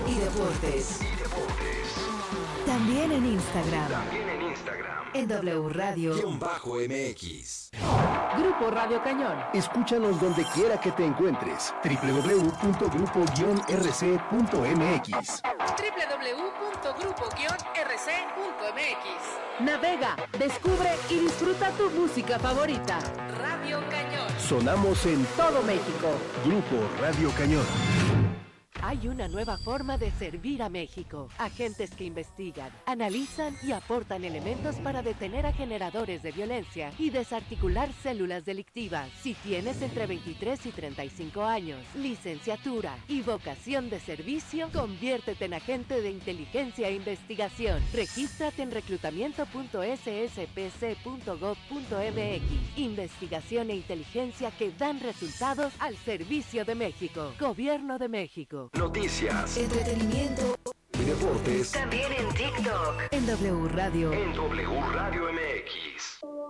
y deportes. También en Instagram. En W Radio-MX. Grupo Radio Cañón. Escúchanos donde quiera que te encuentres. www.grupo-rc.mx. www.grupo-rc.mx. Navega, descubre y disfruta tu música favorita. Radio Cañón. Sonamos en todo México. Grupo Radio Cañón. Hay una nueva forma de servir a México. Agentes que investigan, analizan y aportan elementos para detener a generadores de violencia y desarticular células delictivas. Si tienes entre 23 y 35 años, licenciatura y vocación de servicio, conviértete en agente de inteligencia e investigación. Regístrate en reclutamiento.sspc.gov.mx. Investigación e inteligencia que dan resultados al servicio de México. Gobierno de México. Noticias, entretenimiento y deportes. También en TikTok. En W Radio. En W Radio MX.